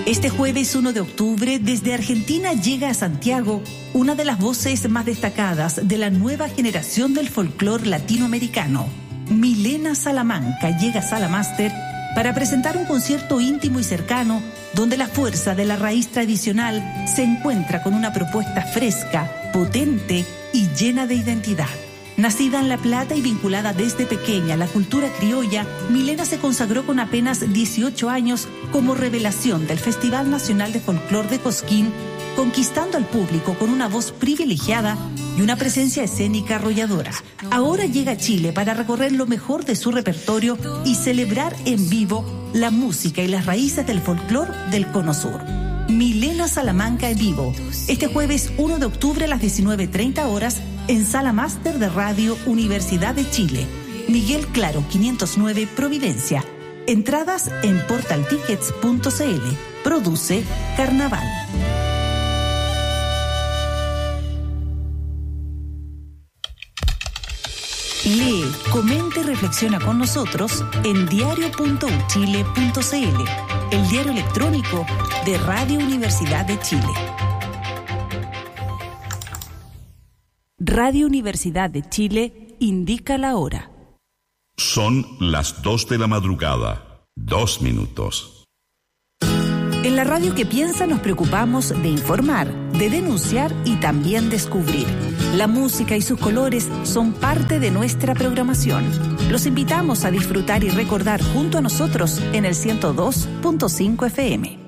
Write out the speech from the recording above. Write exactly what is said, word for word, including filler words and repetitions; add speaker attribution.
Speaker 1: Este jueves uno de octubre, desde Argentina llega a Santiago una de las voces más destacadas de la nueva generación del folclore latinoamericano. Milena Salamanca llega a Sala Master para presentar un concierto íntimo y cercano donde la fuerza de la raíz tradicional se encuentra con una propuesta fresca, potente y llena de identidad. Nacida en La Plata y vinculada desde pequeña a la cultura criolla, Milena se consagró con apenas dieciocho años como revelación del Festival Nacional de Folclor de Cosquín, conquistando al público con una voz privilegiada y una presencia escénica arrolladora. Ahora llega a Chile para recorrer lo mejor de su repertorio y celebrar en vivo la música y las raíces del folclor del Cono Sur. Milena Salamanca en vivo, este jueves uno de octubre a las diecinueve treinta horas en Sala Master de Radio Universidad de Chile. Miguel Claro quinientos nueve Providencia. Entradas en portal tickets punto c l. Produce Carnaval. Lee, comenta y reflexiona con nosotros en diario punto u chile punto c l, el diario electrónico de Radio Universidad de Chile. Radio Universidad de Chile indica la hora.
Speaker 2: Son las dos de la madrugada, dos minutos.
Speaker 1: En la radio que piensa nos preocupamos de informar, de denunciar y también descubrir. La música y sus colores son parte de nuestra programación. Los invitamos a disfrutar y recordar junto a nosotros en el ciento dos punto cinco F M.